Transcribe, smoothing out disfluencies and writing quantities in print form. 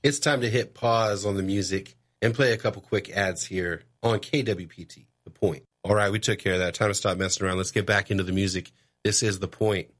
It's time to hit pause on the music and play a couple quick ads here on KWPT, The Point. All right, we took care of that. Time to stop messing around. Let's get back into the music. This is The Point.